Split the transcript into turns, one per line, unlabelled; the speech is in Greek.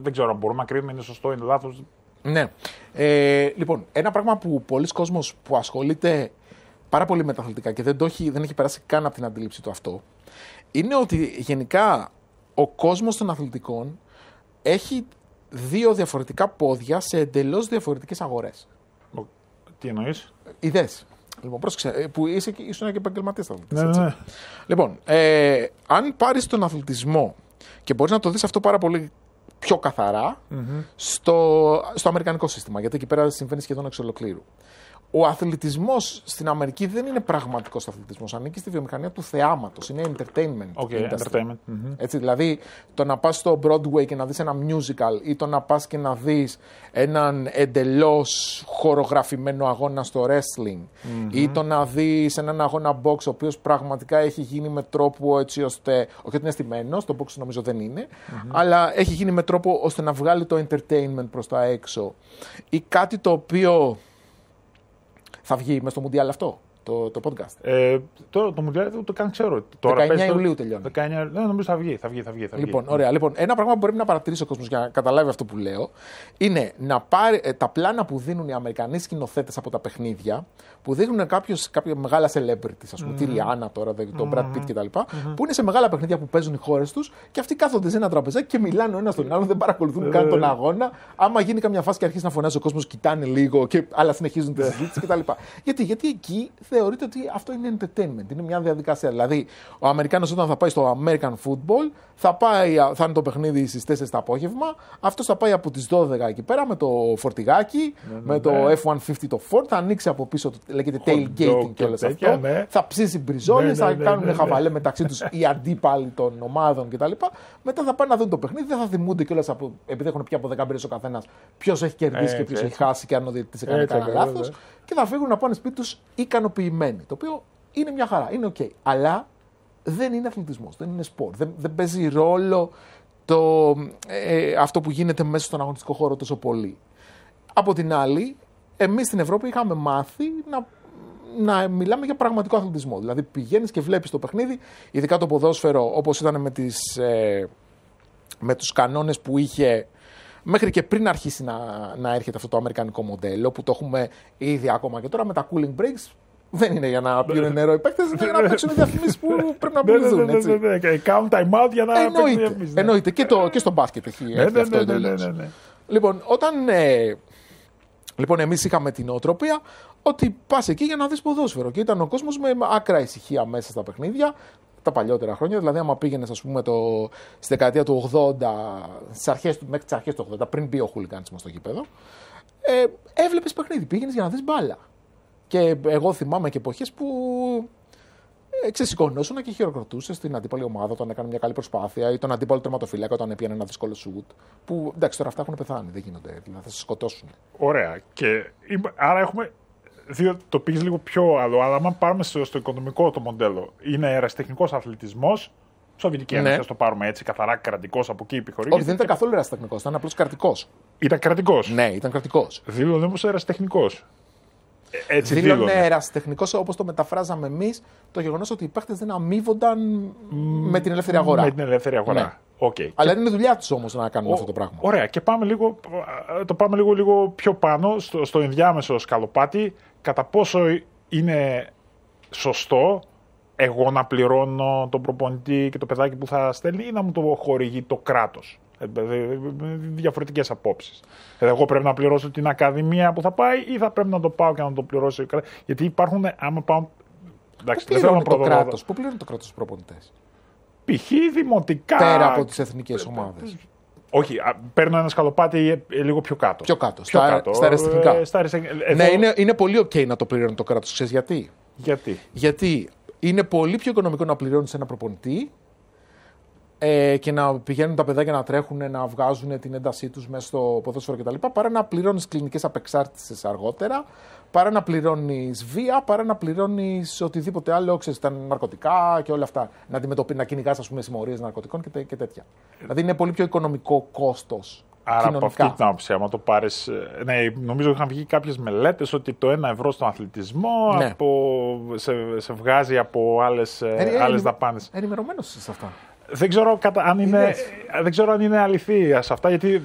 δεν ξέρω αν μπορούμε να κρίνουμε είναι σωστό, είναι λάθος.
Ναι. Λοιπόν, ένα πράγμα που πολλοί κόσμος που ασχολείται πάρα πολύ με τα αθλητικά και δεν έχει περάσει καν από την αντίληψη του αυτό, είναι ότι γενικά ο κόσμος των αθλητικών έχει δύο διαφορετικά πόδια σε εντελώς διαφορετικές αγορές.
Τι εννοείς?
Ιδέες. Λοιπόν, πρόσεξε, που ήσουν και επαγγελματίας αθλητής.
Ναι.
Λοιπόν, αν πάρεις τον αθλητισμό και μπορείς να το δεις αυτό πάρα πολύ πιο καθαρά στο αμερικανικό σύστημα, γιατί εκεί πέρα συμβαίνει σχεδόν εξ ολοκλήρου. Ο αθλητισμός στην Αμερική δεν είναι πραγματικός αθλητισμός. Ανήκει στη βιομηχανία του θεάματος. Είναι entertainment.
Entertainment.
Έτσι, δηλαδή, το να πας στο Broadway και να δεις ένα musical ή το να πας και να δεις έναν εντελώς χορογραφημένο αγώνα στο wrestling ή το να δεις έναν αγώνα box ο οποίος πραγματικά έχει γίνει με τρόπο έτσι ώστε. Όχι ότι είναι στημένος, το box νομίζω δεν είναι, αλλά έχει γίνει με τρόπο ώστε να βγάλει το entertainment προς τα έξω. Ή κάτι το οποίο. Θα βγει μες στο Μουντιάλ αυτό, το podcast.
Τώρα το Μουντιάλ το καν ξέρω.
19 Ιουλίου τελειώνει.
Ναι, νομίζω θα βγει.
Λοιπόν, ωραία. Λοιπόν, ένα πράγμα που πρέπει να παρατηρήσει ο κόσμος για να καταλάβει αυτό που λέω είναι να πάρει τα πλάνα που δίνουν οι Αμερικανοί σκηνοθέτες από τα παιχνίδια, που δείχνουν κάποια μεγάλα celebrities, ας πούμε, τη Ριάννα τώρα, τον Brad Pitt κτλ., που είναι σε μεγάλα παιχνίδια που παίζουν οι χώρες τους και αυτοί κάθονται σε ένα τραπεζάκι και μιλάνε ο ένας τον άλλον, δεν παρακολουθούν καν τον αγώνα. Άμα γίνει καμιά φάση και αρχίσει να φωνάζει ο κόσμος, κοιτάνε λίγο, αλλά συνεχίζουν τη συζήτηση κτλ. Γιατί εκεί θεωρείται ότι αυτό είναι entertainment, είναι μια διαδικασία. Δηλαδή, ο Αμερικάνος όταν θα πάει στο American football, θα είναι το παιχνίδι στις 4 το απόγευμα, αυτός θα πάει από τις 12 εκεί πέρα με το φορτηγάκι, με το F-150 το Ford, θα ανοίξει από πίσω, λέγεται tailgating και όλες αυτό, θα ψήσει μπριζόλες, θα κάνουν χαβαλέ μεταξύ τους οι αντίπαλοι των ομάδων κτλ. Μετά θα πάνε να δουν το παιχνίδι, δεν θα θυμούνται κιόλας επειδή έχουν πια από 10 μπύρες ο καθένας ποιος έχει κερδίσει και ποιος έχει χάσει και αν ο διαιτητής έκανε κανένα λάθος, και θα φύγουν να πάνε σπίτι τους ικανοποιημένοι. Το οποίο είναι μια χαρά, είναι οκ. Αλλά δεν είναι αθλητισμός, δεν είναι σπορ. Δεν παίζει ρόλο αυτό που γίνεται μέσα στον αγωνιστικό χώρο τόσο πολύ. Από την άλλη, εμείς στην Ευρώπη είχαμε μάθει να μιλάμε για πραγματικό αθλητισμό. Δηλαδή πηγαίνεις και βλέπεις το παιχνίδι, ειδικά το ποδόσφαιρο, όπως ήταν με τους κανόνες που είχε μέχρι και πριν αρχίσει να έρχεται αυτό το αμερικανικό μοντέλο, που το έχουμε ήδη ακόμα και τώρα με τα cooling breaks. Δεν είναι για να πιούν νερό οι παίκτες, είναι για να παίξουν διαφημίσεις που πρέπει να πουληθούν.
Ναι. Κάνουν time out για να παίξουν διαφημίσεις.
Εννοείται. Και στο μπάσκετ έχει έρθει αυτό εντελώς. Λοιπόν, Λοιπόν, εμείς είχαμε την νοοτροπία ότι πας εκεί για να δεις ποδόσφαιρο. Και ήταν ο κόσμος με άκρα ησυχία μέσα στα παιχνίδια. Τα παλιότερα χρόνια, δηλαδή, άμα πήγαινες, ας πούμε, στη δεκαετία του 80, μέχρι τις αρχές του 80, πριν μπει ο χουλιγκάνισμα στο γήπεδο, έβλεπες παιχνίδι, πήγαινες για να δεις μπάλα. Και εγώ θυμάμαι και εποχές που ξεσηκωνόσουν και χειροκροτούσες την αντίπαλη ομάδα όταν έκανε μια καλή προσπάθεια ή τον αντίπαλο τερματοφύλακα όταν έπιανε ένα δύσκολο σουτ. Που εντάξει, τώρα αυτά έχουν πεθάνει, δεν γίνονται, δηλαδή θα σε σκοτώσουν.
Ωραία. Άρα έχουμε. Το πήγες λίγο πιο άλλο, αλλά αν πάρουμε στο οικονομικό το μοντέλο, είναι ερασιτεχνικός αθλητισμός. Σοβιετική Ένωση, το πάρουμε έτσι, καθαρά κρατικός από εκεί επιχορήγηση.
Όχι, δεν ήταν καθόλου ερασιτεχνικός, ήταν απλώς κρατικός.
Ήταν κρατικός.
Ναι, ήταν κρατικός.
Δήλωνε όμως ερασιτεχνικός.
Δήλωνε ερασιτεχνικός, όπως το μεταφράζαμε εμείς, το γεγονός ότι οι παίχτες δεν αμείβονταν με την ελεύθερη αγορά.
Με την ελεύθερη αγορά.
Ναι.
Okay.
Αλλά είναι δουλειά τους όμως να κάνουν αυτό το πράγμα.
Ωραία, και πάμε λίγο πιο πάνω, στο ενδιάμεσο σκαλοπάτι, κατά πόσο είναι σωστό εγώ να πληρώνω τον προπονητή και το παιδάκι που θα στέλνει ή να μου το χορηγεί το κράτος. Διαφορετικές απόψεις. Εγώ πρέπει να πληρώσω την ακαδημία που θα πάει ή θα πρέπει να το πάω και να το πληρώσω. Γιατί υπάρχουν, άμα πάω. Εντάξει,
πού πληρώνει το κράτος τους προπονητές?
Π.χ. δημοτικά.
Πέρα από τις εθνικές ομάδες.
Όχι, παίρνω ένα σκαλοπάτι λίγο πιο κάτω.
Πιο κάτω, στα αριστερικά. Ναι, είναι πολύ OK να το πληρώνει το κράτος. Ξέρεις γιατί? Γιατί είναι πολύ πιο οικονομικό να πληρώνεις ένα προπονητή και να πηγαίνουν τα παιδάκια να τρέχουν, να βγάζουν την έντασή τους μέσα στο ποδόσφαιρο κτλ. Παρά να πληρώνεις κλινικές απεξάρτησης αργότερα, παρά να πληρώνεις βία, παρά να πληρώνεις οτιδήποτε άλλο, ξέρεις, τα ναρκωτικά και όλα αυτά. Να κυνηγάς, ας πούμε, συμμορίες ναρκωτικών και τέτοια. Δηλαδή είναι πολύ πιο οικονομικό κόστος.
Άρα
κοινωνικά.
Από αυτή την άποψη, άμα το πάρεις. Ναι, νομίζω είχαν βγει κάποιες μελέτες ότι το 1 ευρώ στον αθλητισμό σε βγάζει από άλλες δαπάνες.
Ενημερωμένος είσαι σε αυτά.
Δεν ξέρω αν είναι αληθεία σε αυτά, γιατί